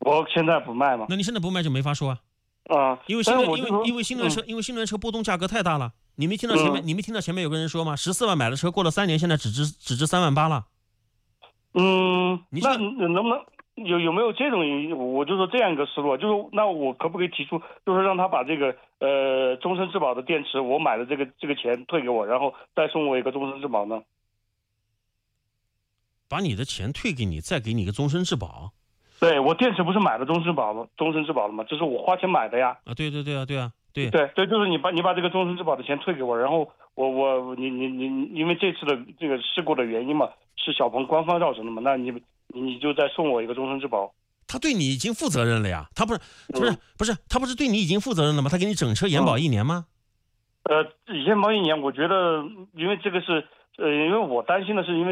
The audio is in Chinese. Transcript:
我现在不卖嘛。 那你现在不卖就没法说啊。因为新但能是我就说， 因为新能源车波动价格太大了。你没听到前面有个人说吗？14万买的车过了3年，现在只值3.8万了。 那能不能有没有这种？我就说这样一个思路，就是那我可不可以提出，就是让他把这个终身质保的电池，我买的这个钱退给我，然后再送我一个终身质保呢？ 把你的钱退给你，再给你一个终身质保。 对，我电池不是买了终身质保了吗？这是我花钱买的呀。 对， 就是你把这个终身质保的钱退给我，然后你因为这次的这个事故的原因嘛，是小鹏官方造成的嘛，那你就再送我一个终身质保。 他对你已经负责任了呀，他不是他不是对你已经负责任了吗？他给你整车延保1年吗？ 延保1年，我觉得因为这个是因为我担心的是因为